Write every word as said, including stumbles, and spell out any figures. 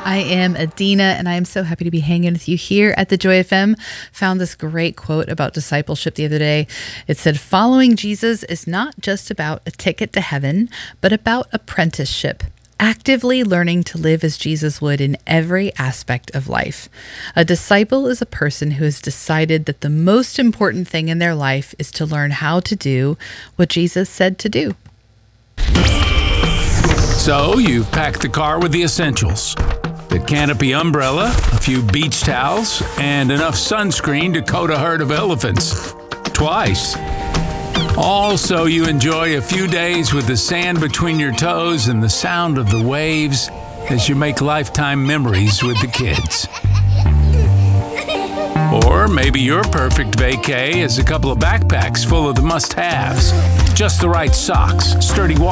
I am Adina, and I am so happy to be hanging with you here at the Joy F M. Found this great quote about discipleship the other day. It said, following Jesus is not just about a ticket to heaven, but about apprenticeship. Actively learning to live as Jesus would in every aspect of life. A disciple is a person who has decided that the most important thing in their life is to learn how to do what Jesus said to do. So you've packed the car with the essentials. The canopy umbrella, a few beach towels, and enough sunscreen to coat a herd of elephants. Twice. All so you enjoy a few days with the sand between your toes and the sound of the waves as you make lifetime memories with the kids. Or maybe your perfect vacay is a couple of backpacks full of the must-haves. Just the right socks, sturdy